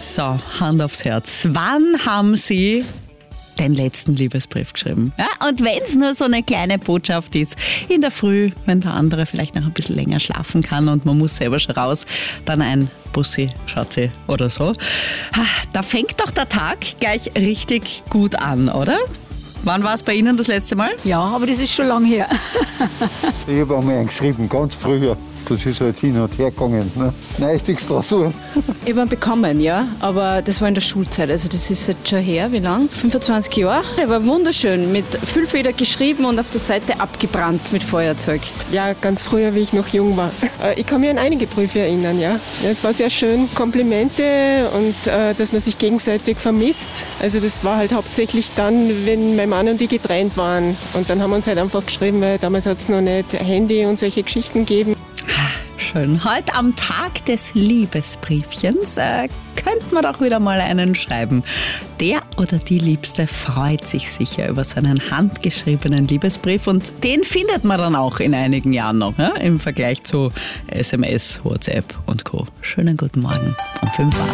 So, Hand aufs Herz. Wann haben Sie den letzten Liebesbrief geschrieben? Ja, und wenn es nur so eine kleine Botschaft ist, in der Früh, wenn der andere vielleicht noch ein bisschen länger schlafen kann und man muss selber schon raus, dann ein Bussi, Schatzi oder so. Da fängt doch der Tag gleich richtig gut an, oder? Wann war es bei Ihnen das letzte Mal? Ja, aber das ist schon lange her. Ich habe einmal einen geschrieben, ganz früher. Das ist halt hin und her gegangen. Ne? Neustigsdrasur. Ich habe ihn bekommen, ja, aber das war in der Schulzeit. Also das ist jetzt schon her, wie lang? 25 Jahre. Er war wunderschön, mit Füllfeder geschrieben und auf der Seite abgebrannt mit Feuerzeug. Ja, ganz früher, wie ich noch jung war. Ich kann mich an einige Briefe erinnern, ja. Es war sehr schön, Komplimente und dass man sich gegenseitig vermisst. Also das war halt hauptsächlich dann, wenn mein Mann und ich getrennt waren. Und dann haben wir uns halt einfach geschrieben, weil damals hat es noch nicht Handy und solche Geschichten gegeben. Schön. Heute am Tag des Liebesbriefchens könnte man doch wieder mal einen schreiben. Der oder die Liebste freut sich sicher über seinen handgeschriebenen Liebesbrief und den findet man dann auch in einigen Jahren noch, ja, im Vergleich zu SMS, WhatsApp und Co. Schönen guten Morgen um 5 Uhr.